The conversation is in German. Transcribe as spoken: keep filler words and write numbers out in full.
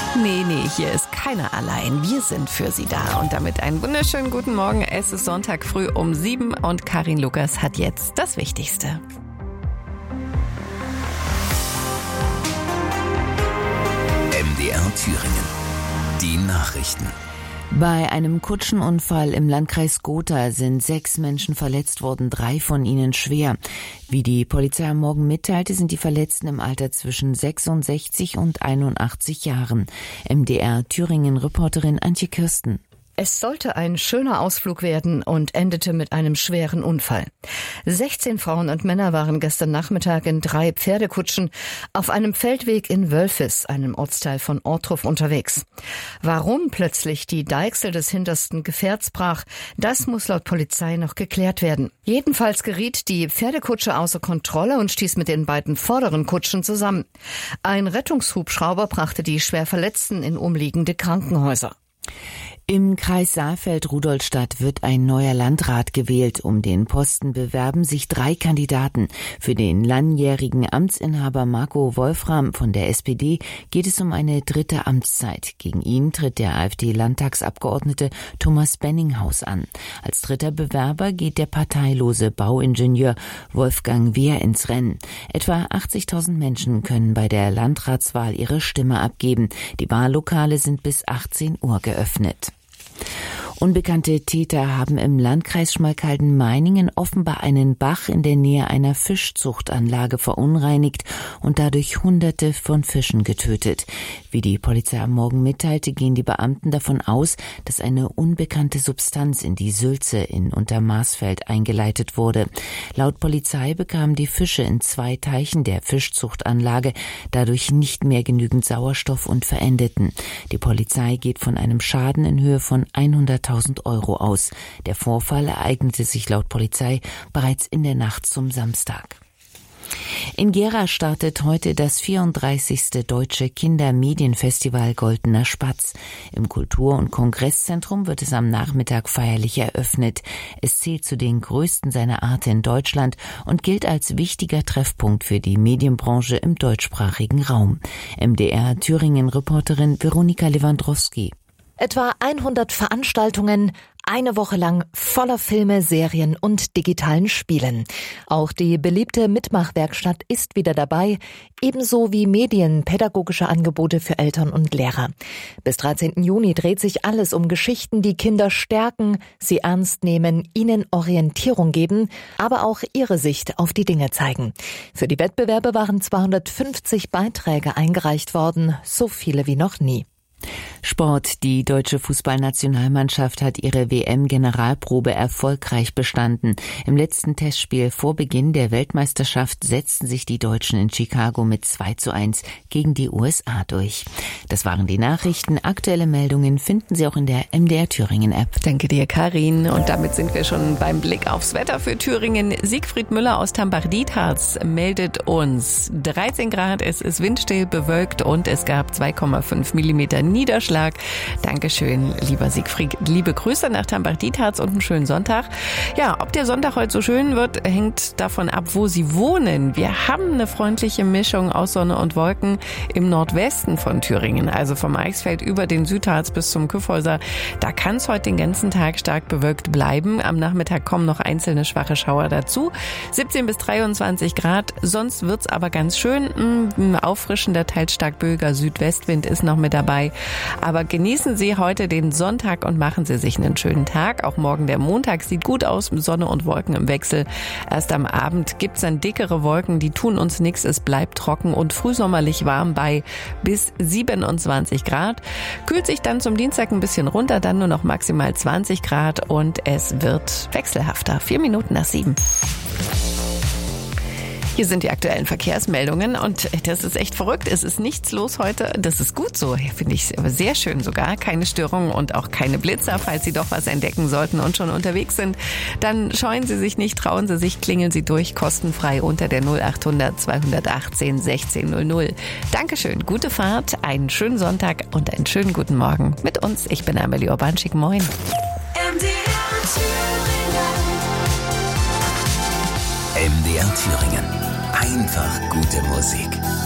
Nee, nee, hier ist keiner allein. Wir sind für Sie da. Und damit einen wunderschönen guten Morgen. Es ist Sonntag früh um sieben und Karin Lukas hat jetzt das Wichtigste. M D R Thüringen. Die Nachrichten. Bei einem Kutschenunfall im Landkreis Gotha sind sechs Menschen verletzt worden, drei von ihnen schwer. Wie die Polizei am Morgen mitteilte, sind die Verletzten im Alter zwischen sechsundsechzig und einundachtzig Jahren. M D R Thüringen-Reporterin Antje Kirsten. Es sollte ein schöner Ausflug werden und endete mit einem schweren Unfall. sechzehn Frauen und Männer waren gestern Nachmittag in drei Pferdekutschen auf einem Feldweg in Wölfis, einem Ortsteil von Ortruf, unterwegs. Warum plötzlich die Deichsel des hintersten Gefährts brach, das muss laut Polizei noch geklärt werden. Jedenfalls geriet die Pferdekutsche außer Kontrolle und stieß mit den beiden vorderen Kutschen zusammen. Ein Rettungshubschrauber brachte die schwer Verletzten in umliegende Krankenhäuser. Im Kreis Saalfeld-Rudolstadt wird ein neuer Landrat gewählt. Um den Posten bewerben sich drei Kandidaten. Für den langjährigen Amtsinhaber Marco Wolfram von der S P D geht es um eine dritte Amtszeit. Gegen ihn tritt der AfD-Landtagsabgeordnete Thomas Benninghaus an. Als dritter Bewerber geht der parteilose Bauingenieur Wolfgang Wehr ins Rennen. Etwa achtzigtausend Menschen können bei der Landratswahl ihre Stimme abgeben. Die Wahllokale sind bis achtzehn Uhr geöffnet. Unbekannte Täter haben im Landkreis Schmalkalden-Meiningen offenbar einen Bach in der Nähe einer Fischzuchtanlage verunreinigt und dadurch Hunderte von Fischen getötet. Wie die Polizei am Morgen mitteilte, gehen die Beamten davon aus, dass eine unbekannte Substanz in die Sülze in Untermarsfeld eingeleitet wurde. Laut Polizei bekamen die Fische in zwei Teichen der Fischzuchtanlage dadurch nicht mehr genügend Sauerstoff und verendeten. Die Polizei geht von einem Schaden in Höhe von hunderttausend Euro aus. Der Vorfall ereignete sich laut Polizei bereits in der Nacht zum Samstag. In Gera startet heute das vierunddreißigste Deutsche Kindermedienfestival Goldener Spatz. Im Kultur- und Kongresszentrum wird es am Nachmittag feierlich eröffnet. Es zählt zu den größten seiner Art in Deutschland und gilt als wichtiger Treffpunkt für die Medienbranche im deutschsprachigen Raum. M D R Thüringen-Reporterin Veronika Lewandowski. Etwa hundert Veranstaltungen, eine Woche lang voller Filme, Serien und digitalen Spielen. Auch die beliebte Mitmachwerkstatt ist wieder dabei, ebenso wie medienpädagogische Angebote für Eltern und Lehrer. Bis dreizehnten Juni dreht sich alles um Geschichten, die Kinder stärken, sie ernst nehmen, ihnen Orientierung geben, aber auch ihre Sicht auf die Dinge zeigen. Für die Wettbewerbe waren zweihundertfünfzig Beiträge eingereicht worden, so viele wie noch nie. Sport. Die deutsche Fußballnationalmannschaft hat ihre W M-Generalprobe erfolgreich bestanden. Im letzten Testspiel vor Beginn der Weltmeisterschaft setzten sich die Deutschen in Chicago mit zwei zu eins gegen die U S A durch. Das waren die Nachrichten. Aktuelle Meldungen finden Sie auch in der M D R Thüringen-App. Danke dir, Karin. Und damit sind wir schon beim Blick aufs Wetter für Thüringen. Siegfried Müller aus Tambach-Dietharz meldet uns dreizehn Grad, es ist windstill, bewölkt und es gab zwei Komma fünf Millimeter Niederschlag. Dankeschön, lieber Siegfried. Liebe Grüße nach Tambach-Dietharz und einen schönen Sonntag. Ja, ob der Sonntag heute so schön wird, hängt davon ab, wo Sie wohnen. Wir haben eine freundliche Mischung aus Sonne und Wolken im Nordwesten von Thüringen, also vom Eichsfeld über den Südharz bis zum Kyffhäuser. Da kann es heute den ganzen Tag stark bewölkt bleiben. Am Nachmittag kommen noch einzelne schwache Schauer dazu. siebzehn bis dreiundzwanzig Grad, sonst wird's aber ganz schön. Ein auffrischender, teils stark böiger Südwestwind ist noch mit dabei. Aber genießen Sie heute den Sonntag und machen Sie sich einen schönen Tag. Auch morgen der Montag sieht gut aus, Sonne und Wolken im Wechsel. Erst am Abend gibt's dann dickere Wolken, die tun uns nichts. Es bleibt trocken und frühsommerlich warm bei bis siebenundzwanzig Grad. Kühlt sich dann zum Dienstag ein bisschen runter, dann nur noch maximal zwanzig Grad und es wird wechselhafter. Vier Minuten nach sieben. Hier sind die aktuellen Verkehrsmeldungen und das ist echt verrückt. Es ist nichts los heute. Das ist gut so, finde ich sehr schön sogar. Keine Störungen und auch keine Blitzer. Falls Sie doch was entdecken sollten und schon unterwegs sind, dann scheuen Sie sich nicht, trauen Sie sich, klingeln Sie durch, kostenfrei unter der null achthundert zweihundertachtzehn sechzehn null null. Dankeschön, gute Fahrt, einen schönen Sonntag und einen schönen guten Morgen mit uns. Ich bin Amelie Urbanschik, moin. M D R Thüringen. M D R Thüringen. Einfach gute Musik.